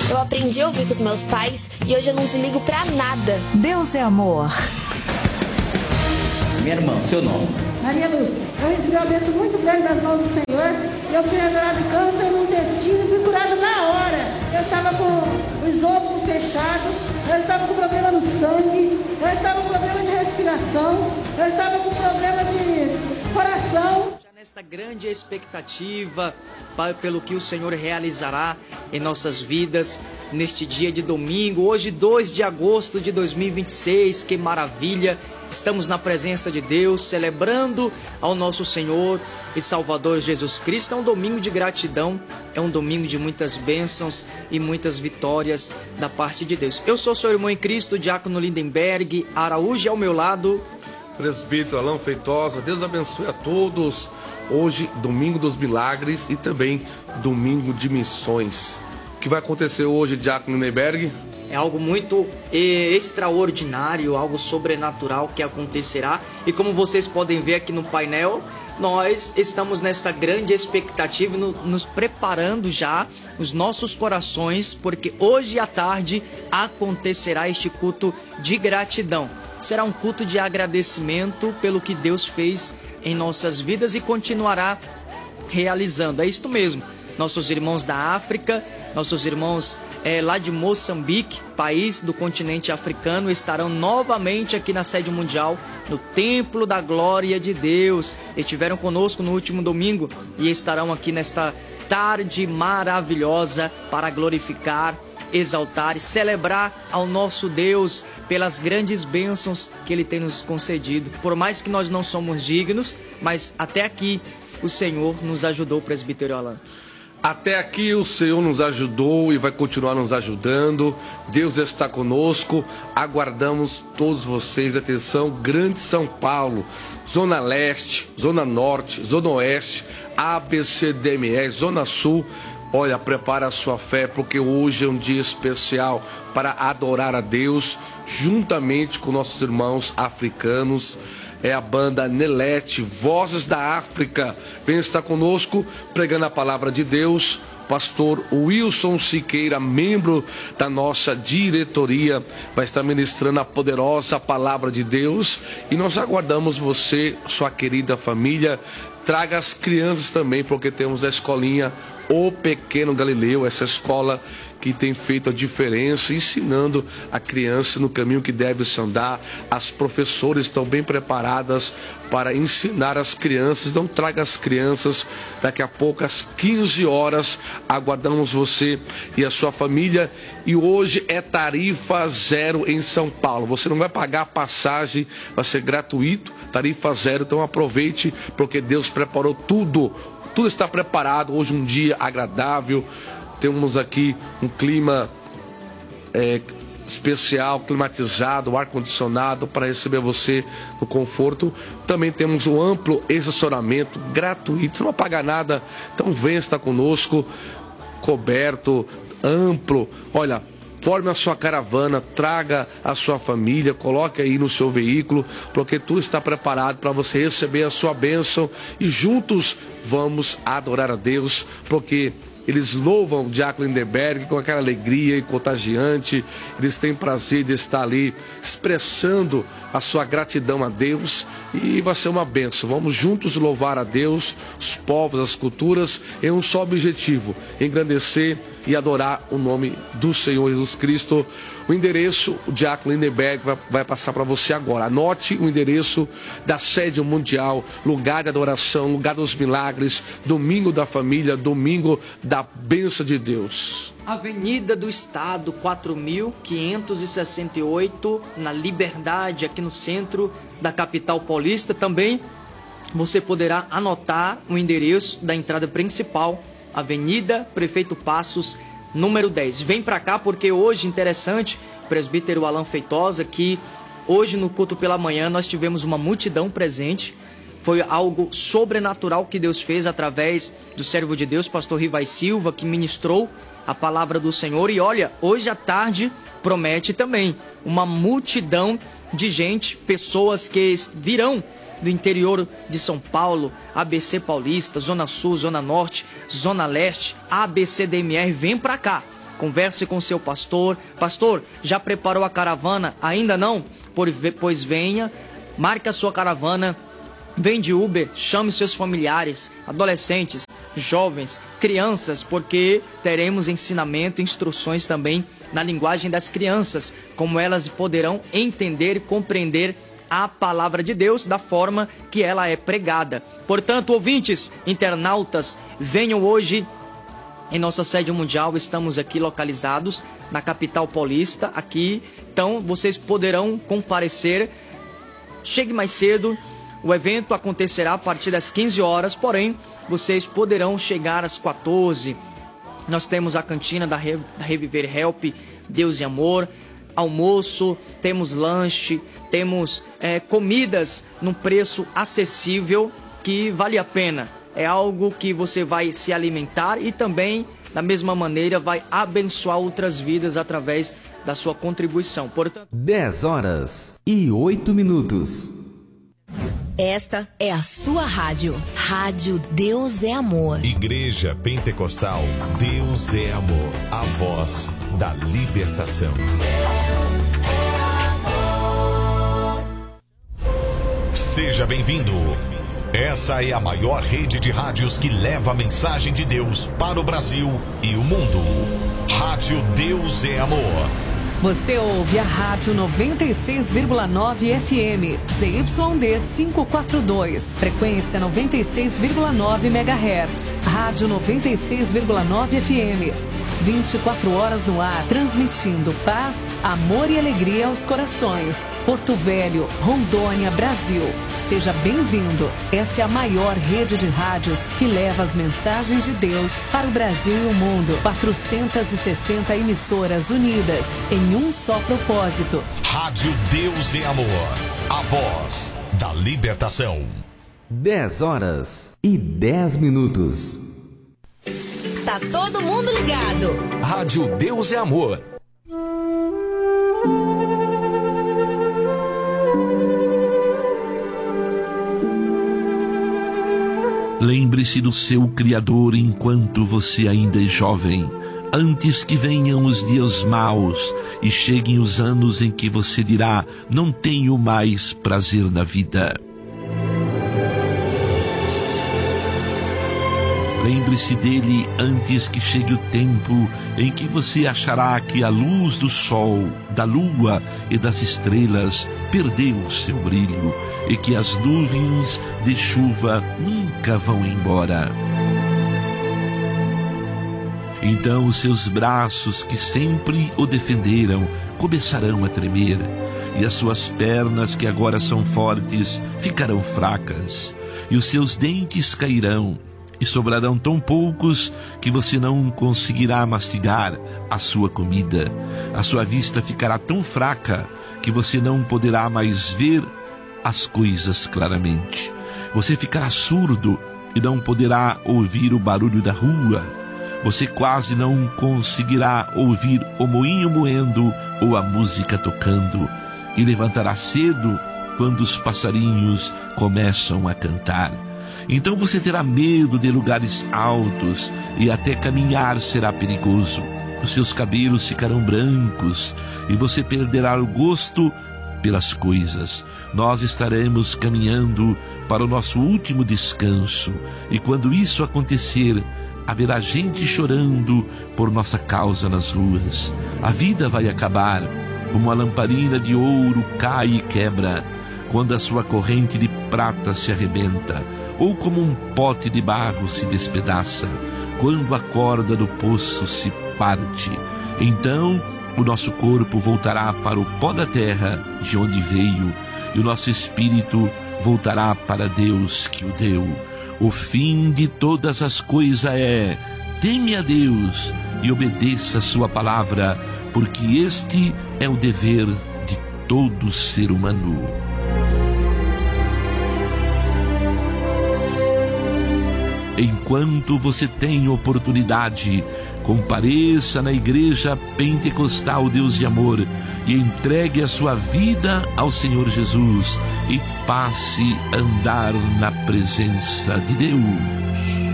Eu aprendi a ouvir com os meus pais e hoje eu não desligo pra nada. Deus é amor. Minha irmã, seu nome? Maria Lúcia. Eu recebi uma bênção muito grande das mãos do Senhor. Eu fui operada de câncer no intestino e fui curada na hora. Eu estava com o esôfago fechado, eu estava com problema no sangue, eu estava com problema de respiração, eu estava com problema de coração. Nesta grande expectativa pelo que o Senhor realizará em nossas vidas neste dia de domingo, hoje 2 de agosto de 2026, que maravilha! Estamos na presença de Deus, celebrando ao nosso Senhor e Salvador Jesus Cristo. É um domingo de gratidão, é um domingo de muitas bênçãos e muitas vitórias da parte de Deus. Eu sou seu irmão em Cristo, Diácono Lindenberg Araújo, e ao meu lado... Presbítero Alan Feitosa. Deus abençoe a todos. Hoje, domingo dos milagres e também domingo de missões. O que vai acontecer hoje, Diácono Lindenberg? É algo muito extraordinário, algo sobrenatural que acontecerá. E como vocês podem ver aqui no painel, nós estamos nesta grande expectativa, nos preparando já os nossos corações, porque hoje à tarde acontecerá este culto de gratidão. Será um culto de agradecimento pelo que Deus fez em nossas vidas e continuará realizando. É isto mesmo. Nossos irmãos da África, nossos irmãos lá de Moçambique, país do continente africano, estarão novamente aqui na sede mundial, no Templo da Glória de Deus. Estiveram conosco no último domingo e estarão aqui nesta tarde maravilhosa para glorificar, exaltar e celebrar ao nosso Deus pelas grandes bênçãos que Ele tem nos concedido. Por mais que nós não somos dignos, mas até aqui o Senhor nos ajudou, presbítero Alan. Até aqui o Senhor nos ajudou e vai continuar nos ajudando. Deus está conosco. Aguardamos todos vocês. Atenção, Grande São Paulo, Zona Leste, Zona Norte, Zona Oeste, ABCDME, Zona Sul. Olha, prepara a sua fé, porque hoje é um dia especial para adorar a Deus, juntamente com nossos irmãos africanos. É a banda Nelete, Vozes da África. Vem estar conosco, pregando a palavra de Deus. Pastor Wilson Siqueira, membro da nossa diretoria, vai estar ministrando a poderosa palavra de Deus. E nós aguardamos você, sua querida família. Traga as crianças também, porque temos a escolinha O Pequeno Galileu, essa escola que tem feito a diferença, ensinando a criança no caminho que deve se andar. As professoras estão bem preparadas para ensinar as crianças. Então traga as crianças daqui a pouco às 15 horas. Aguardamos você e a sua família. E hoje é tarifa zero em São Paulo. Você não vai pagar a passagem, vai ser gratuito, tarifa zero. Então aproveite, porque Deus preparou tudo. Tudo está preparado. Hoje um dia agradável. Temos aqui um clima especial, climatizado, ar-condicionado para receber você no conforto. Também temos um amplo estacionamento gratuito, você não vai pagar nada. Então venha estar conosco, coberto, amplo. Olha, forme a sua caravana, traga a sua família, coloque aí no seu veículo, porque tudo está preparado para você receber a sua bênção. E juntos vamos adorar a Deus, porque eles louvam o Diácono Lindenberg com aquela alegria e contagiante. Eles têm prazer de estar ali expressando a sua gratidão a Deus, e vai ser uma bênção. Vamos juntos louvar a Deus, os povos, as culturas, em um só objetivo: engrandecer e adorar o nome do Senhor Jesus Cristo. O endereço, o Diácono Lindenberg vai passar para você agora. Anote o endereço da sede mundial, lugar de adoração, lugar dos milagres, domingo da família, domingo da bênção de Deus. Avenida do Estado, 4.568, na Liberdade, aqui no centro da capital paulista. Também você poderá anotar o endereço da entrada principal, Avenida Prefeito Passos, número 10. Vem para cá, porque hoje, interessante, presbítero Alan Feitosa, que hoje no culto pela manhã nós tivemos uma multidão presente. Foi algo sobrenatural que Deus fez através do servo de Deus, pastor Rivai Silva, que ministrou a palavra do Senhor. E olha, hoje à tarde promete também uma multidão de gente, pessoas que virão do interior de São Paulo, ABC Paulista, Zona Sul, Zona Norte, Zona Leste, ABCDMR. Vem pra cá, converse com seu pastor. Pastor, já preparou a caravana? Ainda não? Pois venha, marque a sua caravana, vem de Uber, chame seus familiares, adolescentes, jovens, crianças, porque teremos ensinamento, instruções também na linguagem das crianças, como elas poderão entender e compreender a palavra de Deus da forma que ela é pregada. Portanto, ouvintes, internautas, venham hoje em nossa sede mundial. Estamos aqui localizados na capital paulista, aqui, então vocês poderão comparecer. Chegue mais cedo, o evento acontecerá a partir das 15 horas, porém, vocês poderão chegar às 14. Nós temos a cantina da Reviver Help, Deus e Amor, almoço, temos lanche, temos comidas num preço acessível que vale a pena. É algo que você vai se alimentar e também, da mesma maneira, vai abençoar outras vidas através da sua contribuição. Portanto, 10h08. Esta é a sua rádio. Rádio Deus é Amor. Igreja Pentecostal Deus é Amor. A voz da libertação. Deus é amor. Seja bem-vindo. Essa é a maior rede de rádios que leva a mensagem de Deus para o Brasil e o mundo. Rádio Deus é Amor. Você ouve a Rádio 96,9 FM, ZYD 542, frequência 96,9 MHz. Rádio 96,9 FM, 24 horas no ar, transmitindo paz, amor e alegria aos corações. Porto Velho, Rondônia, Brasil. Seja bem-vindo. Essa é a maior rede de rádios que leva as mensagens de Deus para o Brasil e o mundo. 460 emissoras unidas em um só propósito. Rádio Deus é Amor. A voz da libertação. 10h10. Tá todo mundo ligado. Rádio Deus é Amor. Lembre-se do seu Criador enquanto você ainda é jovem, antes que venham os dias maus e cheguem os anos em que você dirá: não tenho mais prazer na vida. Lembre-se dele antes que chegue o tempo em que você achará que a luz do sol, da lua e das estrelas perdeu o seu brilho e que as nuvens de chuva nunca vão embora. Então os seus braços que sempre o defenderam começarão a tremer e as suas pernas que agora são fortes ficarão fracas e os seus dentes cairão. E sobrarão tão poucos que você não conseguirá mastigar a sua comida. A sua vista ficará tão fraca que você não poderá mais ver as coisas claramente. Você ficará surdo e não poderá ouvir o barulho da rua. Você quase não conseguirá ouvir o moinho moendo ou a música tocando. E levantará cedo quando os passarinhos começam a cantar. Então você terá medo de lugares altos e até caminhar será perigoso. Os seus cabelos ficarão brancos e você perderá o gosto pelas coisas. Nós estaremos caminhando para o nosso último descanso e quando isso acontecer, haverá gente chorando por nossa causa nas ruas. A vida vai acabar, como a lamparina de ouro cai e quebra, quando a sua corrente de prata se arrebenta, ou como um pote de barro se despedaça, quando a corda do poço se parte. Então o nosso corpo voltará para o pó da terra de onde veio, e o nosso espírito voltará para Deus que o deu. O fim de todas as coisas é: teme a Deus e obedeça a sua palavra, porque este é o dever de todo ser humano. Enquanto você tem oportunidade, compareça na Igreja Pentecostal Deus de Amor e entregue a sua vida ao Senhor Jesus e passe a andar na presença de Deus.